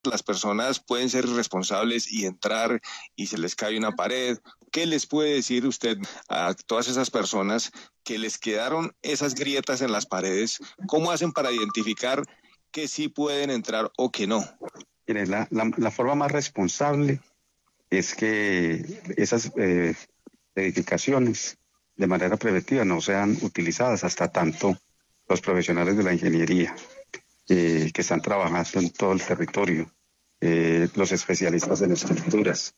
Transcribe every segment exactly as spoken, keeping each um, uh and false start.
las personas pueden ser irresponsables y entrar y se les cae una pared. ¿Qué les puede decir usted a todas esas personas que les quedaron esas grietas en las paredes? ¿Cómo hacen para identificar que sí pueden entrar o que no? Mire, la, la, la forma más responsable es que esas eh, edificaciones de manera preventiva no sean utilizadas hasta tanto los profesionales de la ingeniería eh, que están trabajando en todo el territorio, eh, los especialistas en estructuras,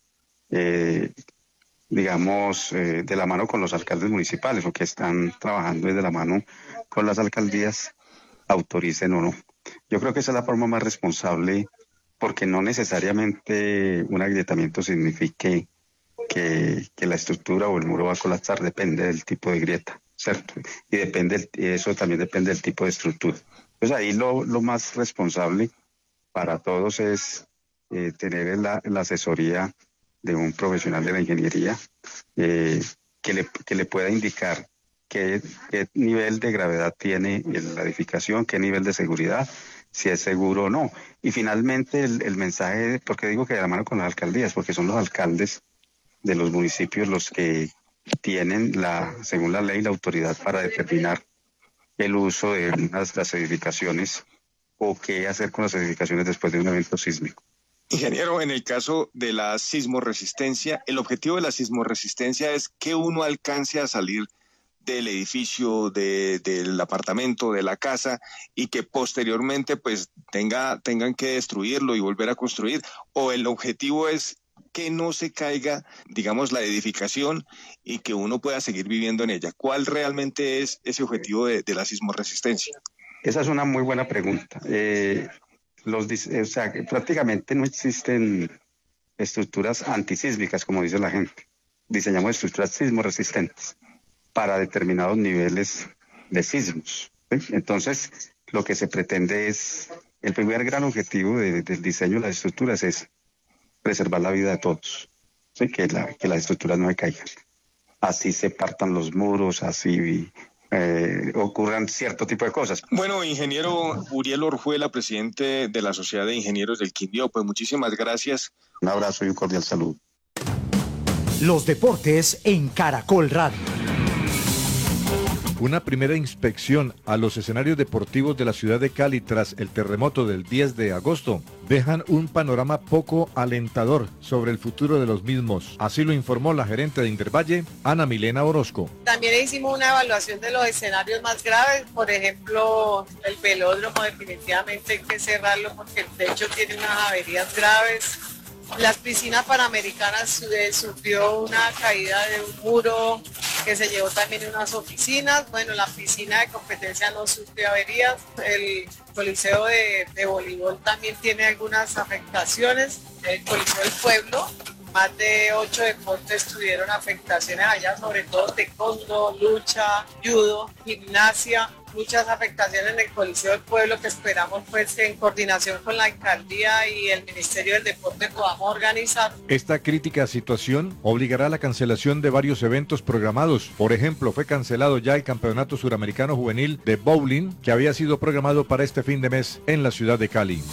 eh, digamos, eh, de la mano con los alcaldes municipales o que están trabajando de la mano con las alcaldías, autoricen o no. Yo creo que esa es la forma más responsable porque no necesariamente un agrietamiento signifique que, que la estructura o el muro va a colapsar, depende del tipo de grieta, ¿cierto? Y depende, y eso también depende del tipo de estructura. Entonces ahí lo, lo más responsable para todos es eh, tener la, la asesoría de un profesional de la ingeniería eh, que, le, que le pueda indicar qué, qué nivel de gravedad tiene la edificación, qué nivel de seguridad, si es seguro o no. Y finalmente el, el mensaje, porque digo que de la mano con las alcaldías, porque son los alcaldes de los municipios los que tienen, la, según la ley, la autoridad para determinar el uso de unas, las edificaciones o qué hacer con las edificaciones después de un evento sísmico. Ingeniero, en el caso de la sismorresistencia, el objetivo de la sismorresistencia es que uno alcance a salir del edificio, de, del apartamento, de la casa, y que posteriormente pues tenga, tengan que destruirlo y volver a construir, o el objetivo es que no se caiga, digamos, la edificación y que uno pueda seguir viviendo en ella. ¿Cuál realmente es ese objetivo de, de la sismorresistencia? Esa es una muy buena pregunta. Eh, los, o sea, que prácticamente no existen estructuras antisísmicas, como dice la gente. Diseñamos estructuras sismorresistentes para determinados niveles de sismos, ¿sí? Entonces, lo que se pretende es, el primer gran objetivo de, del diseño de las estructuras es preservar la vida de todos, ¿sí? que, la, que las estructuras no se caigan. Así se partan los muros, así eh, ocurran cierto tipo de cosas. Bueno, ingeniero Uriel Orjuela, presidente de la Sociedad de Ingenieros del Quindío, pues muchísimas gracias. Un abrazo y un cordial saludo. Los deportes en Caracol Radio. Una primera inspección a los escenarios deportivos de la ciudad de Cali tras el terremoto del diez de agosto dejan un panorama poco alentador sobre el futuro de los mismos. Así lo informó la gerente de Intervalle, Ana Milena Orozco. También hicimos una evaluación de los escenarios más graves, por ejemplo, el velódromo definitivamente hay que cerrarlo porque el techo tiene unas averías graves. Las piscinas panamericanas eh, sufrió una caída de un muro que se llevó también unas oficinas. Bueno, la piscina de competencia no sufrió averías. El coliseo de, de voleibol también tiene algunas afectaciones. El coliseo del pueblo, más de ocho deportes tuvieron afectaciones allá, sobre todo taekwondo, lucha, judo, gimnasia. Muchas afectaciones en el Coliseo del Pueblo que esperamos pues en coordinación con la alcaldía y el Ministerio del Deporte podamos organizar. Esta crítica situación obligará a la cancelación de varios eventos programados. Por ejemplo, fue cancelado ya el Campeonato Suramericano Juvenil de Bowling que había sido programado para este fin de mes en la ciudad de Cali.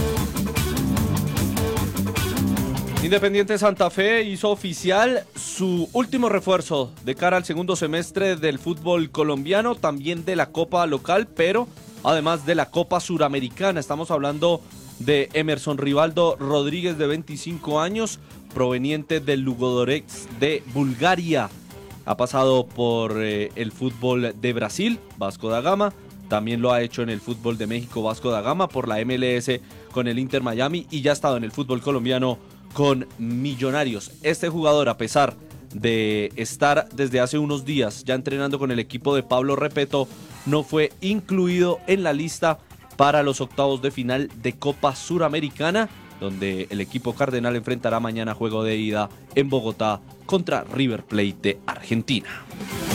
Independiente Santa Fe hizo oficial su último refuerzo de cara al segundo semestre del fútbol colombiano, también de la Copa local, pero además de la Copa Suramericana. Estamos hablando de Emerson Rivaldo Rodríguez, de veinticinco años, proveniente del Ludogorets de Bulgaria. Ha pasado por eh, el fútbol de Brasil, Vasco da Gama. También lo ha hecho en el fútbol de México, Vasco da Gama, por la M L S con el Inter Miami, y ya ha estado en el fútbol colombiano con Millonarios. Este jugador, a pesar de estar desde hace unos días ya entrenando con el equipo de Pablo Repeto, no fue incluido en la lista para los octavos de final de Copa Suramericana, donde el equipo cardenal enfrentará mañana juego de ida en Bogotá contra River Plate de Argentina.